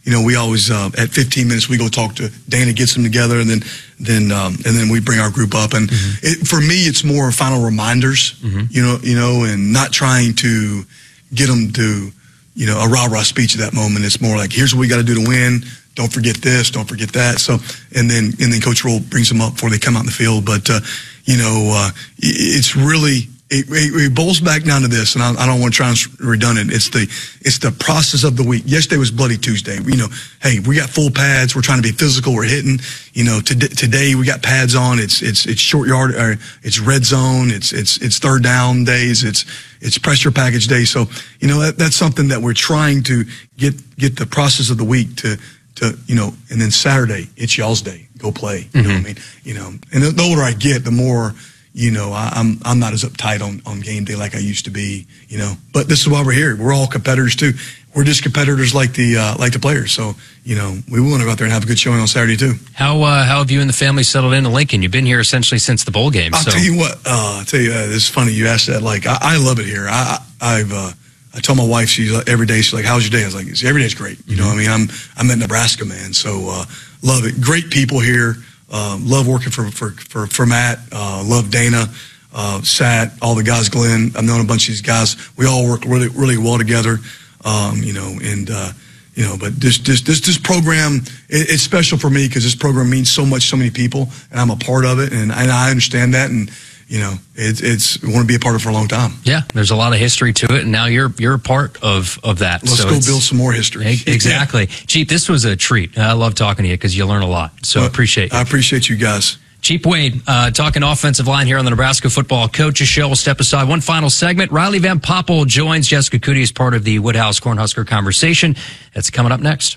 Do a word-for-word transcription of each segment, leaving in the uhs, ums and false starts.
you know, we always uh, at fifteen minutes we go talk to Dana, gets them together, and then then um, and then we bring our group up. And mm-hmm. it, for me, it's more final reminders, mm-hmm. you know, you know, and not trying to get them to, you know, a rah rah speech at that moment. It's more like, here's what we got to do to win. Don't forget this. Don't forget that. So, and then and then Coach Roll brings them up before they come out in the field. But uh, you know, uh, it's really. It, it, it boils back down to this, and I, I don't want to try and redundant. It's the it's the process of the week. Yesterday was Bloody Tuesday. You know, hey, we got full pads. We're trying to be physical. We're hitting. You know, to, today we got pads on. It's it's it's short yard. Or it's red zone. It's it's it's third down days. It's it's pressure package day. So you know that, that's something that we're trying to get get the process of the week to to you know. And then Saturday, it's y'all's day. Go play. You mm-hmm. know what I mean? You know, and the, the older I get, the more. You know, I, I'm I'm not as uptight on, on game day like I used to be. You know, but this is why we're here. We're all competitors too. We're just competitors like the uh, like the players. So you know, we want to go out there and have a good showing on Saturday too. How uh, how have you and the family settled into Lincoln? You've been here essentially since the bowl game. I'll so. tell you what. Uh, I'll tell you, uh, this is funny. You asked that. Like, I, I love it here. I I've uh, I told my wife, she's like, every day she's like, "How's your day?" I was like, "Every day's great." You mm-hmm. know, what I mean, I'm I'm at Nebraska, man. So uh, love it. Great people here. Uh, love working for for for, for Matt. Uh, love Dana. Uh, Sat, all the guys, Glenn, I've known a bunch of these guys. We all work really, really well together, um, you know, and, uh, you know, but this, this, this, this program, it, it's special for me because this program means so much, so many people, and I'm a part of it, and, and I understand that, and, you know, it, it's, we want to be a part of it for a long time. Yeah, there's a lot of history to it, and now you're you're a part of, of that. Let's so go build some more history. Exactly. Yeah. Chief, this was a treat. I love talking to you because you learn a lot, so I well, appreciate it. I appreciate you guys. Chief Wade, uh, talking offensive line here on the Nebraska Football Coaches Show. We'll step aside. One final segment. Riley Van Poppel joins Jessica Cootie as part of the Woodhouse Cornhusker conversation. That's coming up next.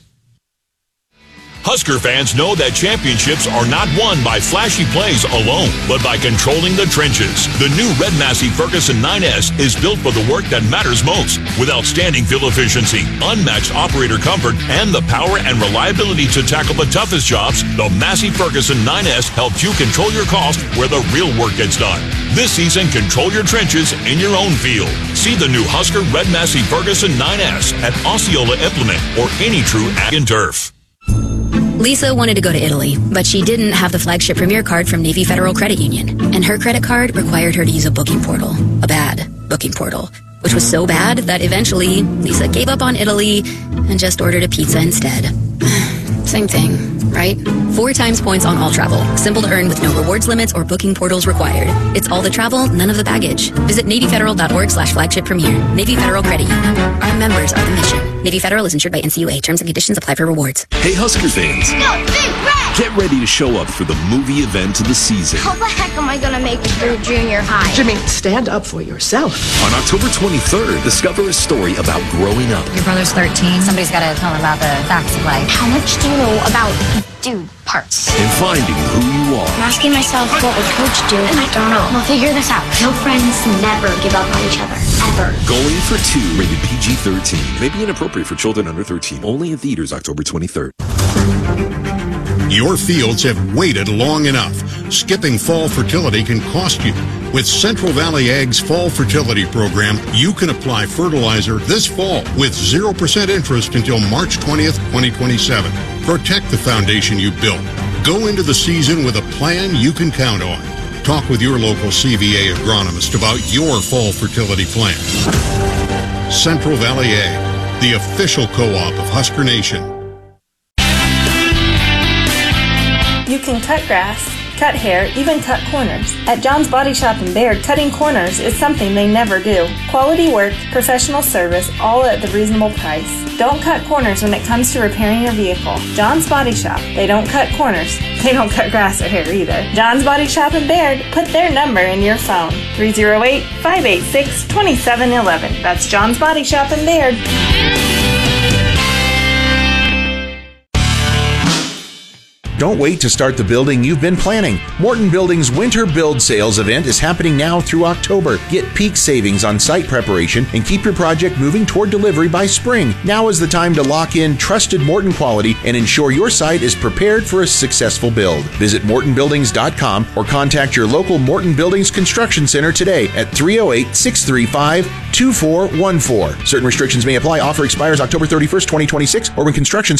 Husker fans know that championships are not won by flashy plays alone, but by controlling the trenches. The new Red Massey Ferguson nine S is built for the work that matters most, with outstanding fuel efficiency, unmatched operator comfort, and the power and reliability to tackle the toughest jobs. The Massey Ferguson nine S helps you control your cost where the real work gets done. This season, control your trenches in your own field. See the new Husker Red Massey Ferguson nine S at Osceola Implement or any true ag and turf. Lisa wanted to go to Italy, but she didn't have the flagship Premier card from Navy Federal Credit Union, and her credit card required her to use a booking portal, a bad booking portal, which was so bad that eventually Lisa gave up on Italy and just ordered a pizza instead. Same thing, right? Four times points on all travel. Simple to earn with no rewards limits or booking portals required. It's all the travel, none of the baggage. Visit NavyFederal.org slash flagship premier. Navy Federal Credit Union. Our members are the mission. Navy Federal is insured by N C U A. Terms and conditions apply for rewards. Hey, Husker fans. Go, Big Red! Get ready to show up for the movie event of the season. How the heck am I going to make it through junior high? Jimmy, stand up for yourself. On October twenty-third, discover a story about growing up. Your brother's thirteen. Somebody's got to tell him about the facts of life. How much do you know about dude parts? And finding who you are. I'm asking myself, what would Coach do? And I don't know. We'll figure this out. Real friends never give up on each other. Ever. Going for Two, rated P G thirteen. May be inappropriate for children under thirteen. Only in theaters October twenty-third. Your fields have waited long enough. Skipping fall fertility can cost you. With Central Valley Ag's Fall Fertility Program, you can apply fertilizer this fall with zero percent interest until March twentieth, twenty twenty-seven. Protect the foundation you built. Go into the season with a plan you can count on. Talk with your local C V A agronomist about your fall fertility plan. Central Valley Ag, the official co-op of Husker Nation. You can cut grass, cut hair, even cut corners. At John's Body Shop in Baird, cutting corners is something they never do. Quality work, professional service, all at the reasonable price. Don't cut corners when it comes to repairing your vehicle. John's Body Shop. They don't cut corners. They don't cut grass or hair either. John's Body Shop in Baird. Put their number in your phone. three oh eight, five eight six, two seven one one. That's John's Body Shop in Baird. Don't wait to start the building you've been planning. Morton Building's Winter Build Sales event is happening now through October. Get peak savings on site preparation and keep your project moving toward delivery by spring. Now is the time to lock in trusted Morton quality and ensure your site is prepared for a successful build. Visit morton buildings dot com or contact your local Morton Buildings Construction Center today at three oh eight, six three five, two four one four. Certain restrictions may apply. Offer expires October thirty-first, twenty twenty-six, or when construction